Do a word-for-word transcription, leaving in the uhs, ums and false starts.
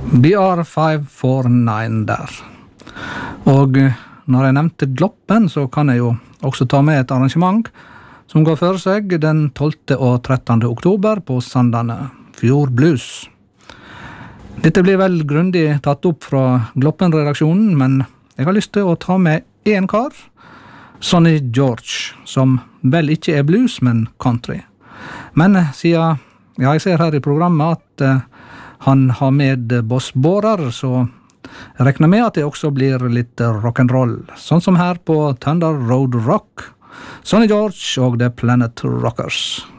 B R fem fire ni der. Og når jeg nevnte Gloppen, så kan jeg jo også ta med et arrangement som går for seg den tolvte og trettende oktober på Sandane Fjord Blues. Dette blir vel grundig tatt opp fra Gloppen-redaksjonen, men jeg har lyst til å ta med en kar, Sonny George, som vel ikke er blues, men country. Men siden ja, jeg ser her i programmet at uh, han har med Boss Borer, så regner med at det også blir litt rock'n'roll, sånn som her på Thunder Road Rock, Sonny George og The Planet Rockers.